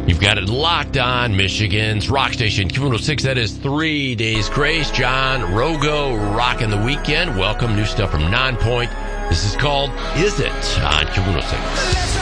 You've got it locked on Michigan's Rock Station, Q106. That is 3 Days Grace. John Rogo rocking the weekend. Welcome. New stuff from Nonpoint. This is called Is It on Q106.